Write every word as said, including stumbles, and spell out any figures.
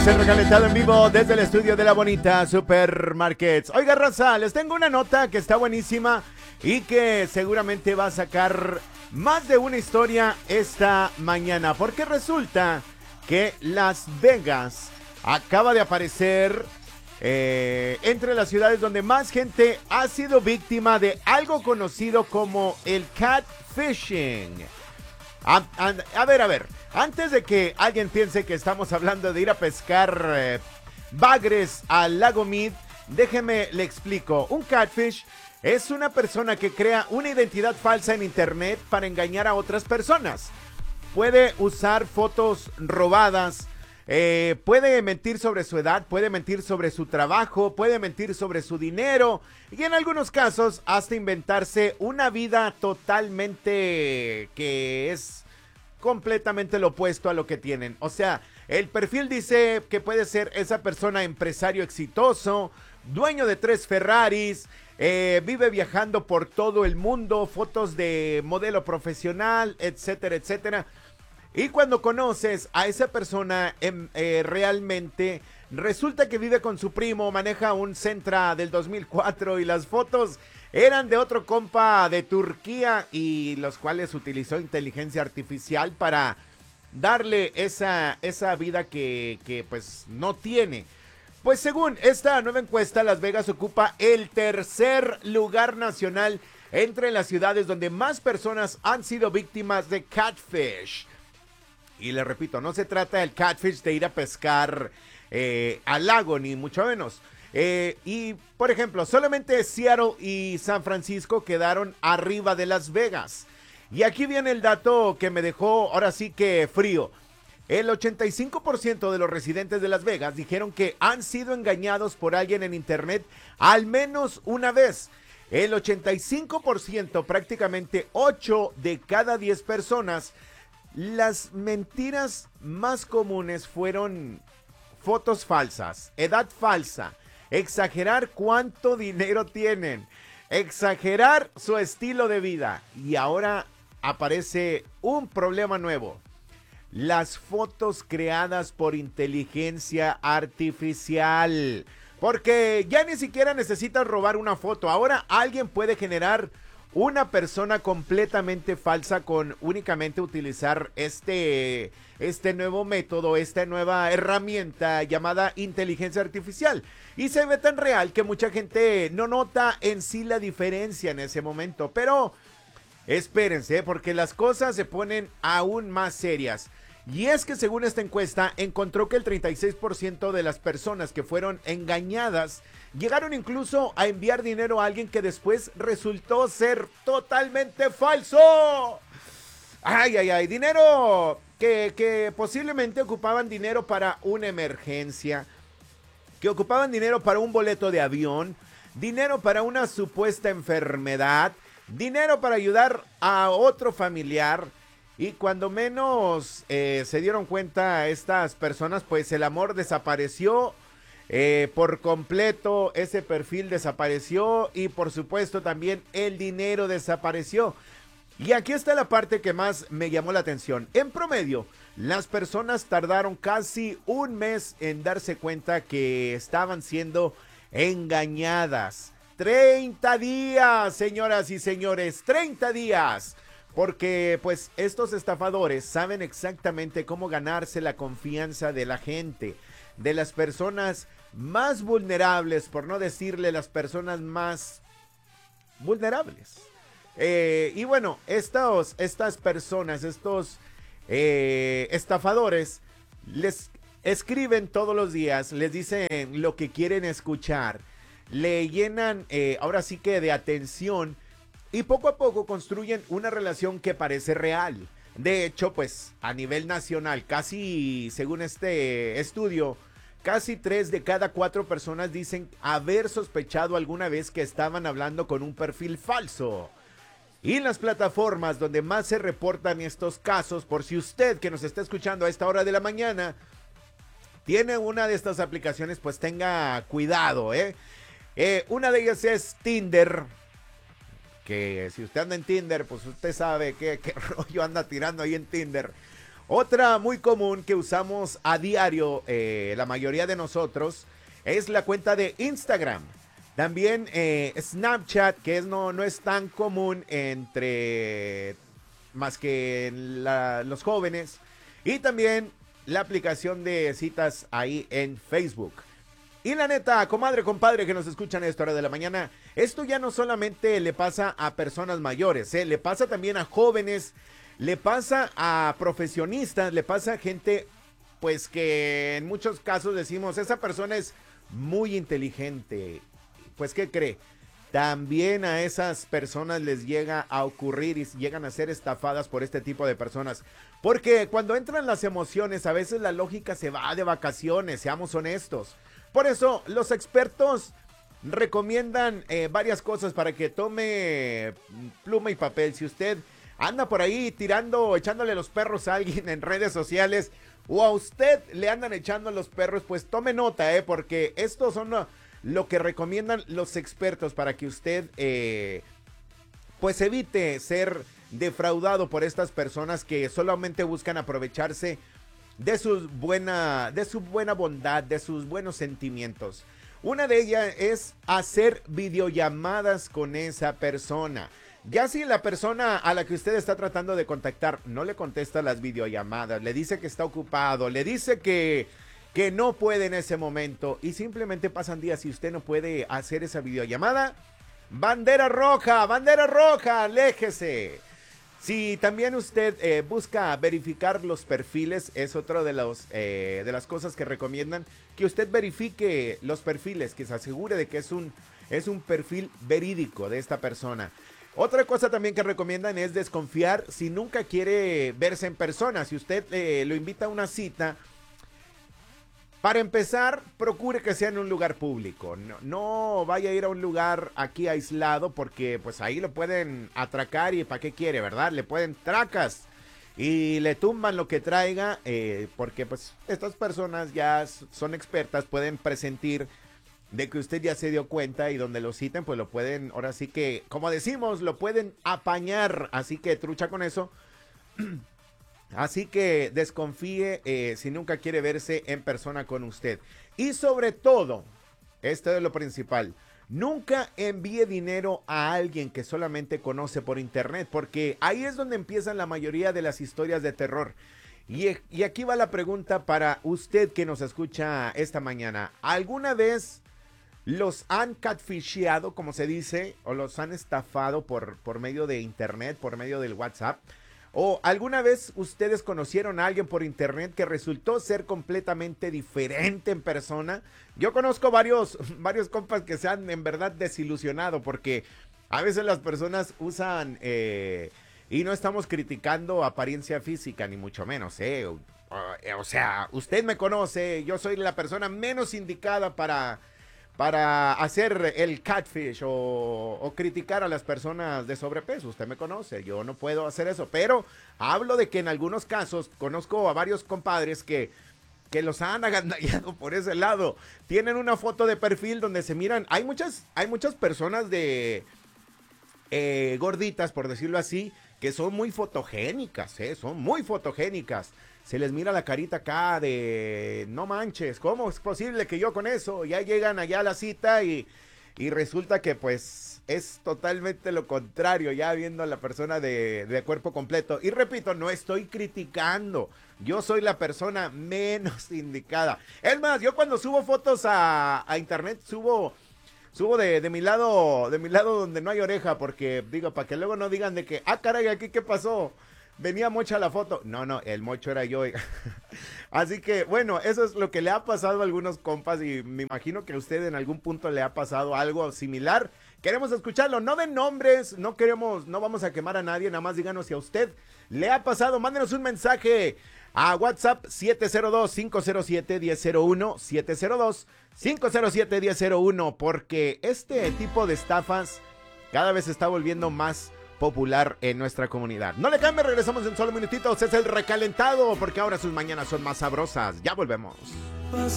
el recalentado en vivo desde el estudio de La Bonita Supermarkets. Oiga, raza, les tengo una nota que está buenísima y que seguramente va a sacar más de una historia esta mañana, porque resulta que Las Vegas acaba de aparecer eh, entre las ciudades donde más gente ha sido víctima de algo conocido como el catfishing. A, a, a ver, a ver, antes de que alguien piense que estamos hablando de ir a pescar eh, bagres al lago Mead, déjeme le explico. Un catfish es una persona que crea una identidad falsa en internet para engañar a otras personas. Puede usar fotos robadas, eh, puede mentir sobre su edad, puede mentir sobre su trabajo, puede mentir sobre su dinero y en algunos casos hasta inventarse una vida totalmente que es completamente lo opuesto a lo que tienen. O sea, el perfil dice que puede ser esa persona empresario exitoso, dueño de tres Ferraris, eh, vive viajando por todo el mundo, fotos de modelo profesional, etcétera, etcétera. Y cuando conoces a esa persona eh, eh, realmente resulta que vive con su primo, maneja un Sentra del dos mil cuatro y las fotos eran de otro compa de Turquía y los cuales utilizó inteligencia artificial para darle esa, esa vida que, que pues no tiene. Pues según esta nueva encuesta, Las Vegas ocupa el tercer lugar nacional entre las ciudades donde más personas han sido víctimas de catfish. Y le repito, no se trata del catfish de ir a pescar eh, al lago, ni mucho menos. Eh, y, por ejemplo, solamente Seattle y San Francisco quedaron arriba de Las Vegas. Y aquí viene el dato que me dejó ahora sí que frío. El ochenta y cinco por ciento de los residentes de Las Vegas dijeron que han sido engañados por alguien en internet al menos una vez. El ochenta y cinco por ciento, prácticamente ocho de cada diez personas. Las mentiras más comunes fueron fotos falsas, edad falsa, exagerar cuánto dinero tienen, exagerar su estilo de vida. Y ahora aparece un problema nuevo: las fotos creadas por inteligencia artificial. Porque ya ni siquiera necesitas robar una foto, ahora alguien puede generar una persona completamente falsa con únicamente utilizar este, este nuevo método, esta nueva herramienta llamada inteligencia artificial. Y se ve tan real que mucha gente no nota en sí la diferencia en ese momento. Pero espérense, porque las cosas se ponen aún más serias. Y es que según esta encuesta, encontró que el treinta y seis por ciento de las personas que fueron engañadas llegaron incluso a enviar dinero a alguien que después resultó ser totalmente falso. Ay, ay, ay, dinero que, que posiblemente ocupaban dinero para una emergencia, que ocupaban dinero para un boleto de avión, dinero para una supuesta enfermedad, dinero para ayudar a otro familiar. Y cuando menos eh, se dieron cuenta estas personas, pues el amor desapareció eh, por completo, ese perfil desapareció y por supuesto también el dinero desapareció. Y aquí está la parte que más me llamó la atención. En promedio, las personas tardaron casi un mes en darse cuenta que estaban siendo engañadas. treinta días, señoras y señores, treinta días. Porque pues estos estafadores saben exactamente cómo ganarse la confianza de la gente, de las personas más vulnerables, por no decirle las personas más vulnerables. Eh, y bueno, estos, estas personas, estos eh, estafadores, les escriben todos los días, les dicen lo que quieren escuchar, le llenan eh, ahora sí que de atención. Y poco a poco construyen una relación que parece real. De hecho, pues a nivel nacional, casi según este estudio, casi tres de cada cuatro personas dicen haber sospechado alguna vez que estaban hablando con un perfil falso. Y las plataformas donde más se reportan estos casos, por si usted que nos está escuchando a esta hora de la mañana tiene una de estas aplicaciones, pues tenga cuidado, ¿eh? eh una de ellas es Tinder. Que si usted anda en Tinder, pues usted sabe qué, qué rollo anda tirando ahí en Tinder. Otra muy común que usamos a diario, eh, la mayoría de nosotros, es la cuenta de Instagram. También eh, Snapchat, que es, no, no es tan común entre más que la, los jóvenes. Y también la aplicación de citas ahí en Facebook. Y la neta, comadre, compadre que nos escuchan a esta hora de la mañana, esto ya no solamente le pasa a personas mayores, ¿eh? Le pasa también a jóvenes, le pasa a profesionistas, le pasa a gente, pues que en muchos casos decimos, esa persona es muy inteligente. Pues, ¿qué cree? También a esas personas les llega a ocurrir y llegan a ser estafadas por este tipo de personas. Porque cuando entran las emociones, a veces la lógica se va de vacaciones, seamos honestos. Por eso, los expertos recomiendan eh, varias cosas para que tome pluma y papel. Si usted anda por ahí tirando, echándole los perros a alguien en redes sociales, o a usted le andan echando los perros, pues tome nota, eh, porque estos son lo, lo que recomiendan los expertos para que usted eh, pues evite ser defraudado por estas personas que solamente buscan aprovecharse de sus buena, de su buena bondad, de sus buenos sentimientos. Una de ellas es hacer videollamadas con esa persona. Ya si la persona a la que usted está tratando de contactar no le contesta las videollamadas, le dice que está ocupado, le dice que, que no puede en ese momento y simplemente pasan días y usted no puede hacer esa videollamada, bandera roja, bandera roja, aléjese. Si también usted eh, busca verificar los perfiles, es otra de, los, eh, de las cosas que recomiendan, que usted verifique los perfiles, que se asegure de que es un, es un perfil verídico de esta persona. Otra cosa también que recomiendan es desconfiar si nunca quiere verse en persona. Si usted eh, lo invita a una cita, para empezar, procure que sea en un lugar público. No, no vaya a ir a un lugar aquí aislado porque pues ahí lo pueden atracar y ¿para qué quiere, verdad? Le pueden tracas y le tumban lo que traiga eh, porque pues estas personas ya son expertas, pueden presentir de que usted ya se dio cuenta y donde lo citen pues lo pueden, ahora sí que, como decimos, lo pueden apañar. Así que trucha con eso. Así que desconfíe eh, si nunca quiere verse en persona con usted. Y sobre todo, esto es lo principal, nunca envíe dinero a alguien que solamente conoce por internet, porque ahí es donde empiezan la mayoría de las historias de terror. Y, y aquí va la pregunta para usted que nos escucha esta mañana. ¿Alguna vez los han catfisheado, como se dice, o los han estafado por, por medio de internet, por medio del WhatsApp? ¿O alguna vez ustedes conocieron a alguien por internet que resultó ser completamente diferente en persona? Yo conozco varios, varios compas que se han en verdad desilusionado porque a veces las personas usan, eh, y no estamos criticando apariencia física ni mucho menos, eh. O, o sea, usted me conoce, yo soy la persona menos indicada para... para hacer el catfish o, o criticar a las personas de sobrepeso. Usted me conoce, yo no puedo hacer eso, pero hablo de que en algunos casos conozco a varios compadres que, que los han agandallado por ese lado. Tienen una foto de perfil donde se miran, hay muchas, hay muchas personas de eh, gorditas, por decirlo así, que son muy fotogénicas, ¿eh? Son muy fotogénicas. Se les mira la carita acá de, no manches, ¿cómo es posible que yo con eso? Ya llegan allá a la cita y, y resulta que pues es totalmente lo contrario, ya viendo a la persona de, de cuerpo completo. Y repito, no estoy criticando, yo soy la persona menos indicada. Es más, yo cuando subo fotos a, a internet, subo... Subo de, de mi lado, de mi lado donde no hay oreja, porque digo, para que luego no digan de que, ah, caray, aquí qué pasó, venía mocha la foto. No, no, el mocho era yo. Así que, bueno, eso es lo que le ha pasado a algunos compas y me imagino que a usted en algún punto le ha pasado algo similar. Queremos escucharlo, no de nombres, no queremos, no vamos a quemar a nadie, nada más díganos si a usted le ha pasado. Mándenos un mensaje a WhatsApp siete cero dos, cinco cero siete, uno cero cero uno, siete cero dos, cinco cero siete, uno cero uno, porque este tipo de estafas cada vez se está volviendo más popular en nuestra comunidad. No le cambie, regresamos en solo minutitos, es el recalentado, porque ahora sus mañanas son más sabrosas. Ya volvemos.